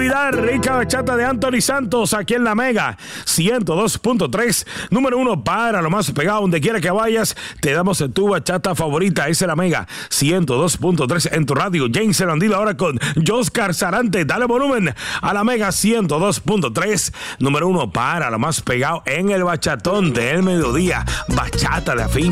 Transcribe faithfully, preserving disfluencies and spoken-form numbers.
olvidar, rica bachata de Anthony Santos aquí en la Mega ciento dos punto tres, número uno para lo más pegado. Donde quiera que vayas, te damos tu bachata favorita. Esa es la Mega ciento dos punto tres en tu radio. James Serandil ahora con Joscar Sarante. Dale volumen a la Mega ciento dos punto tres, número uno para lo más pegado en el bachatón del mediodía. Bachata de afín.